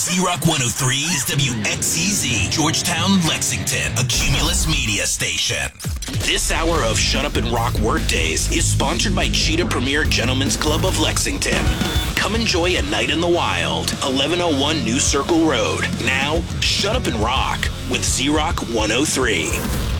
Z-Rock 103 is WXCZ, Georgetown, Lexington, a Cumulus media station. This hour of Shut Up and Rock Workdays is sponsored by Cheetah Premier Gentlemen's Club of Lexington. Come enjoy a night in the wild, 1101 New Circle Road. Now, Shut Up and Rock with Z-Rock 103.